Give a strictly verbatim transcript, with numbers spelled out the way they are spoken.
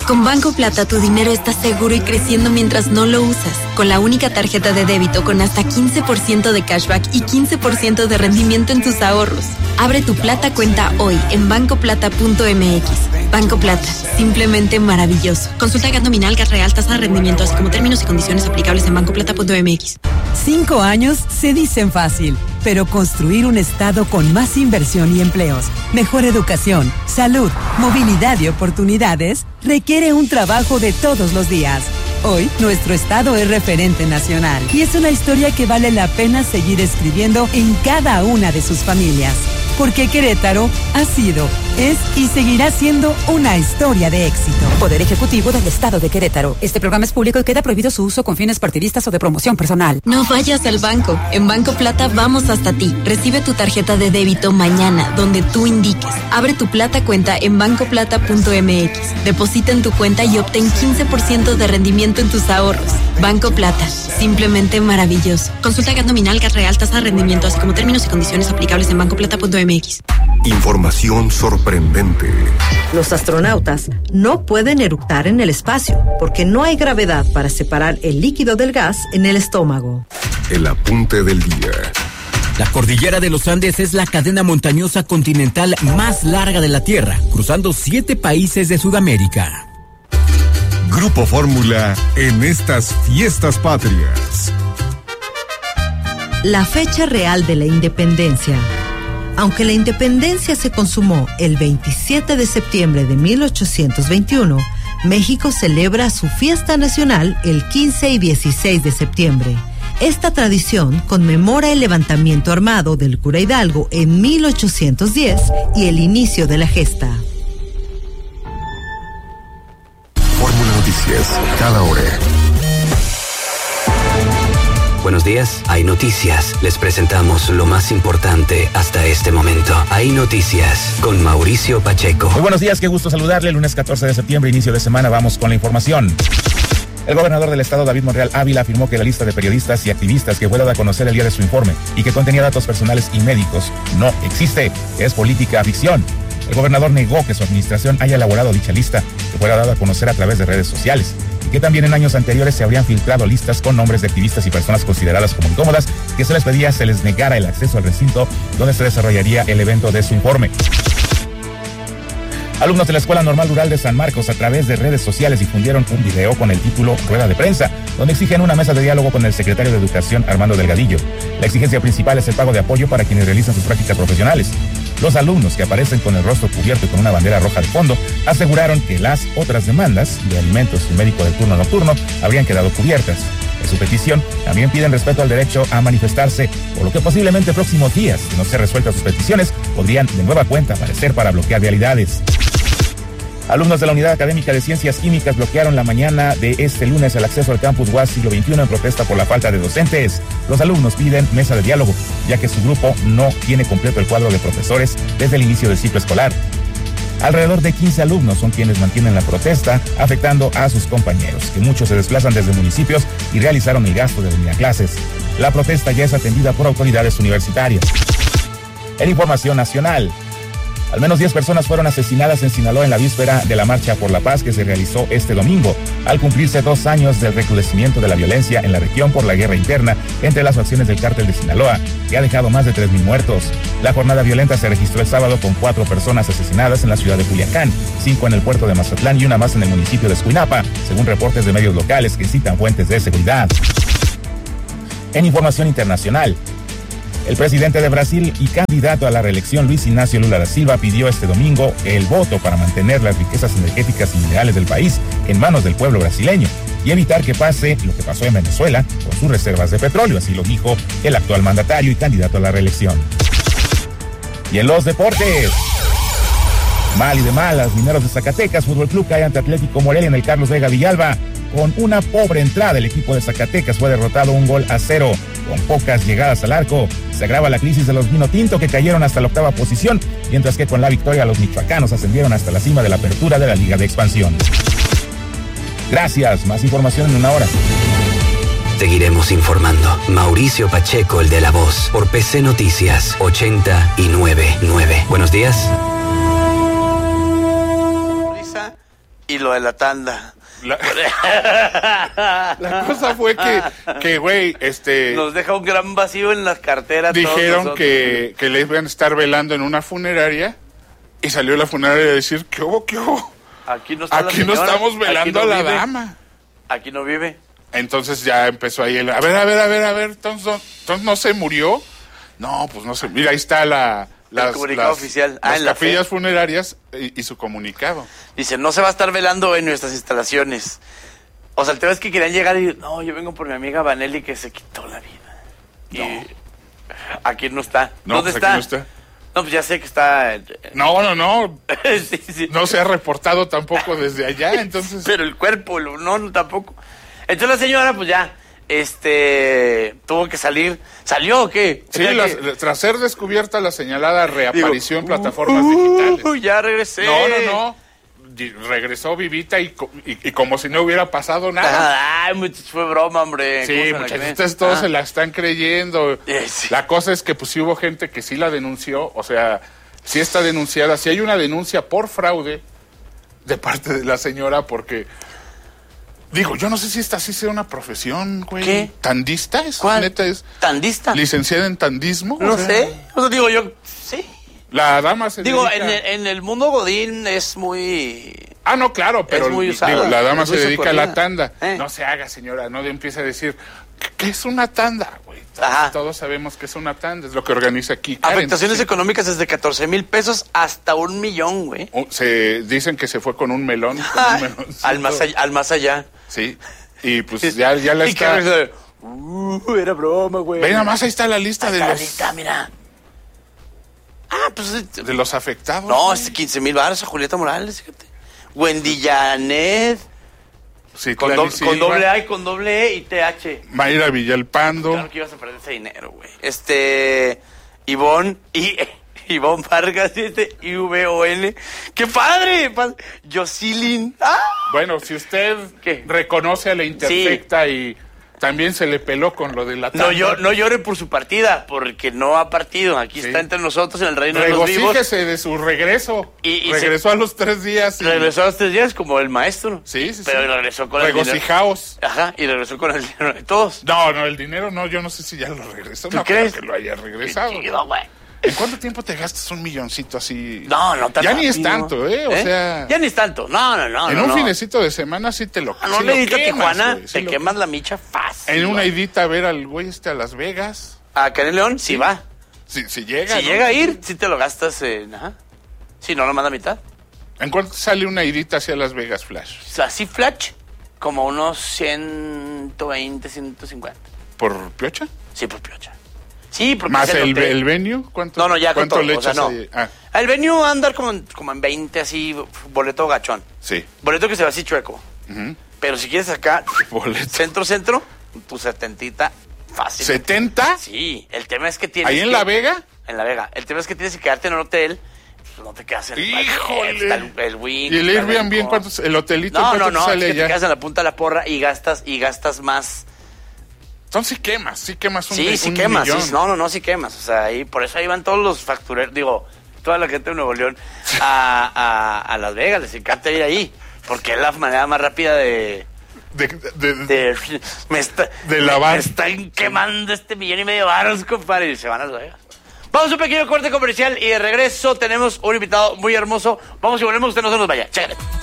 Con Banco Plata tu dinero está seguro y creciendo mientras no lo usas. Con la única tarjeta de débito con hasta quince por ciento de cashback y quince por ciento de rendimiento en tus ahorros. Abre tu Plata cuenta hoy en banco plata punto m x. Banco Plata, simplemente maravilloso. Consulta Gat nominal, Gat real, tasa de rendimiento, así como términos y condiciones aplicables en banco plata punto m x. Cinco años se dicen fácil, pero construir un estado con más inversión y empleos, mejor educación, salud, movilidad y oportunidades requiere un trabajo de todos los días. Hoy, nuestro estado es referente nacional y es una historia que vale la pena seguir escribiendo en cada una de sus familias. Porque Querétaro ha sido, es y seguirá siendo una historia de éxito. Poder Ejecutivo del Estado de Querétaro. Este programa es público y queda prohibido su uso con fines partidistas o de promoción personal. No vayas al banco. En Banco Plata vamos hasta ti. Recibe tu tarjeta de débito mañana, donde tú indiques. Abre tu Plata cuenta en banco plata punto m x. Deposita en tu cuenta y obtén quince por ciento de rendimiento en tus ahorros. Banco Plata, simplemente maravilloso. Consulta Gat nominal, Gat real, tasa de rendimiento, así como términos y condiciones aplicables en banco plata punto m x. Información sorprendente. Los astronautas no pueden eructar en el espacio porque no hay gravedad para separar el líquido del gas en el estómago. El apunte del día. La cordillera de los Andes es la cadena montañosa continental más larga de la Tierra, cruzando siete países de Sudamérica. Grupo Fórmula en estas fiestas patrias. La fecha real de la independencia. Aunque la independencia se consumó el veintisiete de septiembre de mil ochocientos veintiuno, México celebra su fiesta nacional el quince y dieciséis de septiembre. Esta tradición conmemora el levantamiento armado del cura Hidalgo en mil ochocientos diez y el inicio de la gesta. Fórmula Noticias, cada hora. Buenos días, hay noticias. Les presentamos lo más importante hasta este momento. Hay noticias con Mauricio Pacheco. Muy buenos días, qué gusto saludarle. El lunes catorce de septiembre, inicio de semana, vamos con la información. El gobernador del estado, David Monreal Ávila, afirmó que la lista de periodistas y activistas que fue dada a conocer el día de su informe y que contenía datos personales y médicos no existe, es política ficción. El gobernador negó que su administración haya elaborado dicha lista, que fuera dada a conocer a través de redes sociales, y que también en años anteriores se habrían filtrado listas con nombres de activistas y personas consideradas como incómodas, que se les pedía se les negara el acceso al recinto donde se desarrollaría el evento de su informe. Alumnos de la Escuela Normal Rural de San Marcos a través de redes sociales difundieron un video con el título Rueda de Prensa, donde exigen una mesa de diálogo con el secretario de Educación, Armando Delgadillo. La exigencia principal es el pago de apoyo para quienes realizan sus prácticas profesionales. Los alumnos, que aparecen con el rostro cubierto y con una bandera roja de fondo, aseguraron que las otras demandas de alimentos y médico de turno nocturno habrían quedado cubiertas. En su petición, también piden respeto al derecho a manifestarse, por lo que posiblemente próximos días, si no se resueltan sus peticiones, podrían de nueva cuenta aparecer para bloquear vialidades. Alumnos de la Unidad Académica de Ciencias Químicas bloquearon la mañana de este lunes el acceso al campus U A S siglo veintiuno en protesta por la falta de docentes. Los alumnos piden mesa de diálogo, ya que su grupo no tiene completo el cuadro de profesores desde el inicio del ciclo escolar. Alrededor de quince alumnos son quienes mantienen la protesta, afectando a sus compañeros, que muchos se desplazan desde municipios y realizaron el gasto de venir a clases. La protesta ya es atendida por autoridades universitarias. En información nacional, al menos diez personas fueron asesinadas en Sinaloa en la víspera de la Marcha por la Paz que se realizó este domingo, al cumplirse dos años del recrudecimiento de la violencia en la región por la guerra interna entre las facciones del cártel de Sinaloa, que ha dejado más de tres mil muertos. La jornada violenta se registró el sábado con cuatro personas asesinadas en la ciudad de Culiacán, cinco en el puerto de Mazatlán y una más en el municipio de Escuinapa, según reportes de medios locales que citan fuentes de seguridad. En información internacional, el presidente de Brasil y candidato a la reelección, Luis Ignacio Lula da Silva, pidió este domingo el voto para mantener las riquezas energéticas y minerales del país en manos del pueblo brasileño y evitar que pase lo que pasó en Venezuela con sus reservas de petróleo, así lo dijo el actual mandatario y candidato a la reelección. Y en los deportes, mal y de malas, Mineros de Zacatecas, Fútbol Club cae ante Atlético Morelia en el Carlos Vega Villalba. Con una pobre entrada, el equipo de Zacatecas fue derrotado un gol a cero, con pocas llegadas al arco. Se agrava la crisis de los Vinotinto, que cayeron hasta la octava posición, mientras que con la victoria los michoacanos ascendieron hasta la cima de la apertura de la Liga de Expansión. Gracias, más información en una hora. Seguiremos informando. Mauricio Pacheco, el de La Voz, por P C Noticias ochenta y nueve punto nueve. Buenos días. y lo de la tanda. La, la cosa fue que, que, güey, este... Nos deja un gran vacío en las carteras. Dijeron que, que les iban a estar velando en una funeraria y salió la funeraria a decir, ¿qué hubo, qué hubo? Aquí no, está Aquí no estamos velando no a la vive. dama. Aquí no vive. Entonces ya empezó ahí el, a ver, a ver, a ver, a ver, entonces, entonces no se murió. No, pues no sé, mira, ahí está la... Las, el comunicado las, oficial. Ah, las en la capillas fe. funerarias y, y su comunicado. Dice, no se va a estar velando en nuestras instalaciones. O sea, el tema es que querían llegar y... No, yo vengo por mi amiga Vanelli que se quitó la vida. Y No. aquí no está. No, ¿Dónde pues está? aquí no está. No, pues ya sé que está... No, no, no. sí, sí. No se ha reportado tampoco desde allá, entonces... Pero el cuerpo, lo- no, no, tampoco. Entonces la señora, pues ya, este... Tuvo que salir. ¿Salió o qué? Sí, O sea las- que- tras ser descubierta la señalada reaparición en Digo, plataformas uh, digitales. uh, ya regresé. No, no, no. Di- Regresó vivita y, co- y, y como si no hubiera pasado nada. Ay, muchachos, fue broma, hombre. ¿Cómo Sí, se la muchachos, creen? ustedes todos Ah. se la están creyendo. Eh, sí. La cosa es que pues sí hubo gente que sí la denunció, o sea, sí está denunciada, sí hay una denuncia por fraude de parte de la señora porque... Digo, yo no sé si esta sí sea una profesión, güey. ¿Qué? ¿Tandista? ¿Es, ¿Cuál? neta es ¿Tandista? licenciada en tandismo? No O sea, sé. O sea, digo, yo... Sí. La dama se Digo, dedica... en el, en el mundo godín es muy... Ah, no, claro, pero Es muy usada, digo, la dama es se muy dedica a la socorrida. tanda. Eh. No se haga, señora, no empiece a decir, ¿qué, qué es una tanda, güey? Ajá. Todos sabemos que es una tanda, es lo que organiza aquí Karen. Afectaciones Sí. económicas desde catorce mil pesos hasta un millón, güey. Uh, Se dicen que se fue con un melón. Con un meloncito. al, más allá, al más allá. Sí, y pues ya, ya la Y está... que dice, uh, era broma, güey. Ve, nada más ahí está la lista Ahí de está, los, ahí está, mira. Ah, pues... de los afectados. No, güey. es quince mil baros a Julieta Morales, fíjate. Wendy Janet, Sí, con, Clary do- con Silva, doble A y con doble E y T H. Mayra Villalpando. Claro que ibas a perder ese dinero, güey. Este, Ivonne, y Ivonne Vargas, este, I V O N. ¡Qué padre! padre. Jocelyn. ¡Ah! Bueno, si usted ¿Qué? reconoce a la Interfecta y también se le peló con lo de la tanda. No, yo, no llore por su partida, porque no ha partido. Aquí Sí. está entre nosotros en el reino de los vivos. Regocíjese de su regreso. Y- y regresó a los tres días. Y... Regresó a los tres días como el maestro. Sí, sí, Pero sí. regresó con el dinero. Regocijaos. Ajá, y regresó con el dinero de todos. No, no, el dinero no, yo no sé si ya lo regresó. ¿Tú No crees? creo que lo haya regresado. Qué chido, güey. ¿En cuánto tiempo te gastas un milloncito así? No, no tan Ya ni es rápido. tanto, ¿eh? O sea... Ya ni es tanto. No, no, no. en no, un no. finecito de semana sí te lo Ah, no sí le lo dices a quemas, Tijuana, güey, sí te lo- quemas la micha fácil. En una güey. idita a ver al güey este a Las Vegas. A Karen León, sí, va. Si, si llega, Si ¿no? llega a ir, sí te lo gastas en... Ajá. Si no, lo manda a mitad. ¿En cuánto sale una idita hacia Las Vegas, Flash? O sea, así flash, como unos ciento veinte, ciento cincuenta. ¿Por piocha? Sí, por piocha. Sí, porque ¿Más es el, hotel. el venue? ¿Cuánto, No, no, ya con ¿cuánto todo, le o sea, echas no. ahí? Ah, El venue va a andar como en, como en veinte, así, boleto gachón. sí. Boleto que se va así chueco. Ujú. Pero si quieres acá, Boleto. centro, centro, tu setentita, fácil. ¿setenta? Sí, el tema es que tienes ¿Ahí en que- La Vega? En La Vega. El tema es que tienes que quedarte en un hotel, pues no te quedas en el ¡Híjole! Está el, el Wynn, ¿Y el está Airbnb en Rincón. cuánto? ¿El hotelito No, en no, cuánto no, te es sale que te allá? quedas en la punta de la porra y gastas, y gastas más. Entonces sí quemas, sí quemas un Sí, sí un quemas, sí, millón. no, no, no, sí quemas. O sea, ahí, por eso ahí van todos los factureros, digo, toda la gente de Nuevo León a, a, a Las Vegas, les encanta ir ahí, porque es la manera más rápida de... De, de- de- de me, está, De lavar. me están quemando este millón y medio de varos, compadre, y se van a Las Vegas. Vamos a un pequeño corte comercial y de regreso tenemos un invitado muy hermoso. Vamos y volvemos, usted no se nos vaya. Chécate.